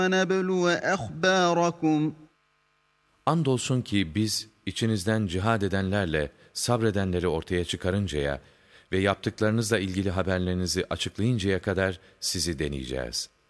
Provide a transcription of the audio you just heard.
ونبلو أخباركم. Andolsun ki biz içinizden cihad edenlerle sabredenleri ortaya çıkarıncaya ve yaptıklarınızla ilgili haberlerinizi açıklayıncaya kadar sizi deneyeceğiz.